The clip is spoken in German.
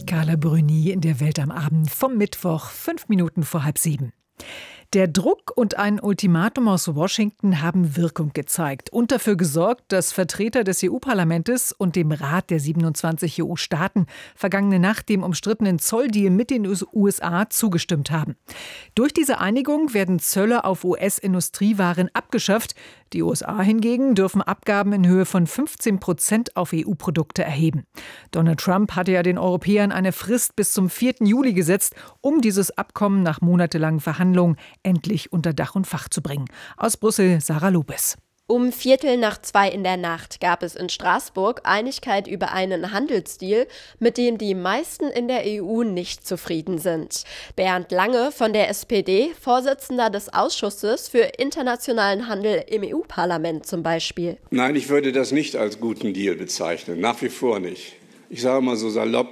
Carla Bruni in der Welt am Abend vom Mittwoch, 5 Minuten vor 6:30. Der Druck und ein Ultimatum aus Washington haben Wirkung gezeigt und dafür gesorgt, dass Vertreter des EU-Parlaments und dem Rat der 27 EU-Staaten vergangene Nacht dem umstrittenen Zolldeal mit den USA zugestimmt haben. Durch diese Einigung werden Zölle auf US-Industriewaren abgeschafft. Die USA hingegen dürfen Abgaben in Höhe von 15% auf EU-Produkte erheben. Donald Trump hatte ja den Europäern eine Frist bis zum 4. Juli gesetzt, um dieses Abkommen nach monatelangen Verhandlungen endlich unter Dach und Fach zu bringen. Aus Brüssel, Sarah Lopez. Um 1:45 in der Nacht gab es in Straßburg Einigkeit über einen Handelsdeal, mit dem die meisten in der EU nicht zufrieden sind. Bernd Lange von der SPD, Vorsitzender des Ausschusses für internationalen Handel im EU-Parlament zum Beispiel. Nein, ich würde das nicht als guten Deal bezeichnen, nach wie vor nicht. Ich sage mal so salopp,